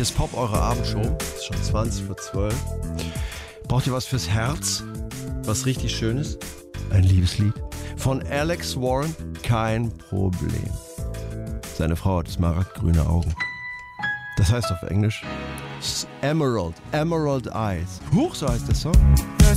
Hier ist Pop, eure Abendshow. Es ist schon 20 vor 12. Braucht ihr was fürs Herz? Was richtig Schönes? Ein Liebeslied von Alex Warren? Kein Problem. Seine Frau hat smaragdgrüne Augen. Das heißt auf Englisch Emerald Eyes. Huch, so heißt der Song.